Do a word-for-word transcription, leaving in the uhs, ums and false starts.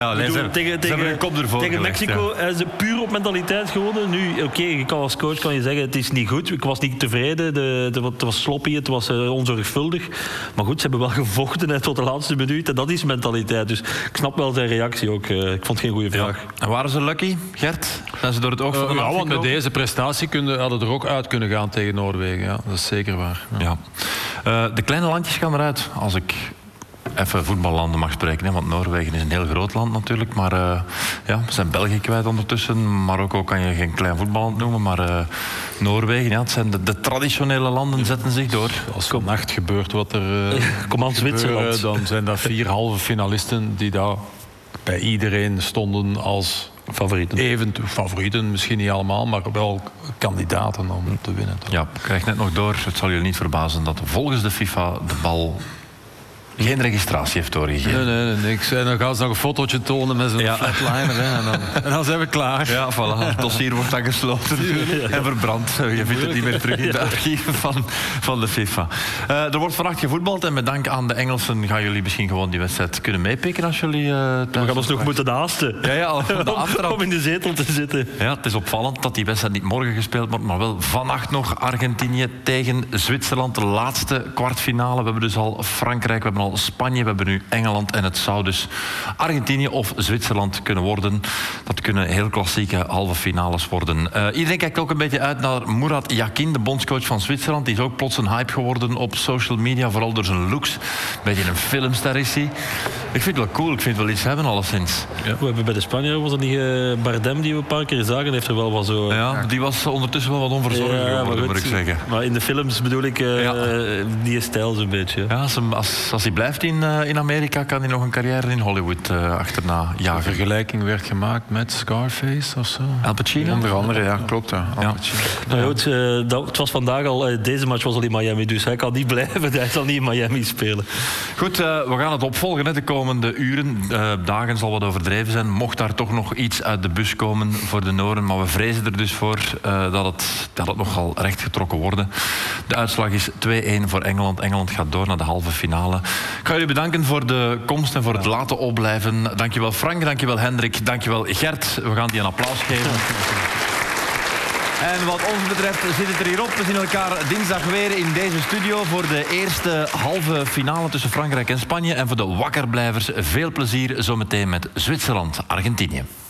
Ja, bedoel, ze, tegen ze tegen, hebben een kop ervoor tegen gelegd, Mexico ja. is het puur op mentaliteit gewonnen. Nu, oké, okay, je kan als coach kan je zeggen het is niet goed. Ik was niet tevreden, de, de, het was sloppy, het was uh, onzorgvuldig. Maar goed, ze hebben wel gevochten hè, tot de laatste minuut. En dat is mentaliteit. Dus ik snap wel zijn reactie ook. Uh, ik vond het geen goede vraag. Ja. En waren ze lucky, Gert? Zijn ze door het oog van de uh, naald Ja, want met gekropen? deze prestatie kunnen, hadden er ook uit kunnen gaan tegen Noorwegen. Ja, dat is zeker waar. Ja. Ja. Uh, de kleine landjes gaan eruit, als ik even voetballanden mag spreken. Hè, want Noorwegen is een heel groot land natuurlijk. Maar uh, ja, we zijn België kwijt ondertussen. Marokko kan je geen klein voetballand noemen. Maar uh, Noorwegen, ja, het zijn de, de traditionele landen zetten zich door. Als vannacht gebeurt wat er uh, Kom aan Zwitserland. dan zijn dat vier halve finalisten die daar bij iedereen stonden als... Favorieten. Eventueel favorieten, misschien niet allemaal, maar wel kandidaten om te winnen. Ja, ik krijg net nog door, het zal jullie niet verbazen, dat volgens de FIFA de bal geen registratie heeft doorgegeven. Nee, nee, nee, niks. En dan gaan ze nog een fotootje tonen met zo'n ja. flatliner. Hè, en, dan, en dan zijn we klaar. Ja, voilà. Het dossier wordt dan gesloten en verbrand. Je vindt het niet meer terug in de archieven van, van de FIFA. Uh, er wordt vannacht gevoetbald en met dank aan de Engelsen gaan jullie misschien gewoon die wedstrijd kunnen meepikken als jullie... Uh, we gaan ons nog moeten haasten. Ja, ja, de aftrap. Om in de zetel te zitten. Ja, het is opvallend dat die wedstrijd niet morgen gespeeld wordt, maar wel vannacht nog Argentinië tegen Zwitserland. De laatste kwartfinale. We hebben dus al Frankrijk, we hebben al Spanje, we hebben nu Engeland en het zou dus Argentinië of Zwitserland kunnen worden. Dat kunnen heel klassieke halve finales worden. Uh, iedereen kijkt ook een beetje uit naar Murat Yakin, de bondscoach van Zwitserland. Die is ook plots een hype geworden op social media, vooral door zijn looks. Een beetje een filmster is hij. Ik vind het wel cool, ik vind het wel iets hebben alleszins. Ja, we hebben bij de Spanjaarden, was dat niet uh, Bardem die we een paar keer zagen, heeft er wel wat zo... Ja, die was ondertussen wel wat onverzorgd ja, geworden, moet ik zeggen. Maar in de films bedoel ik uh, ja. die stijl zo'n beetje. Ja, als, als, als hij blijft in, uh, in Amerika, kan hij nog een carrière in Hollywood uh, achterna jagen. Een vergelijking werd gemaakt met Scarface of zo. Al Pacino? Onder andere, ja, klopt. Ja. Ja. Nou, goed, uh, dat, het was vandaag al, uh, deze match was al in Miami, dus hij kan niet blijven, hij zal niet in Miami spelen. Goed, uh, we gaan het opvolgen hè, de komende uren. Uh, dagen zal wat overdreven zijn. Mocht daar toch nog iets uit de bus komen voor de Noren, maar we vrezen er dus voor uh, dat, het, dat het nogal rechtgetrokken wordt. De uitslag is twee-één voor Engeland. Engeland gaat door naar de halve finale. Ik ga jullie bedanken voor de komst en voor het laten opblijven. Dankjewel Frank, dankjewel Hendrik, dankjewel Gert. We gaan die een applaus geven. En wat ons betreft zit het er hier op. We zien elkaar dinsdag weer in deze studio voor de eerste halve finale tussen Frankrijk en Spanje. En voor de wakkerblijvers veel plezier zometeen met Zwitserland-Argentinië.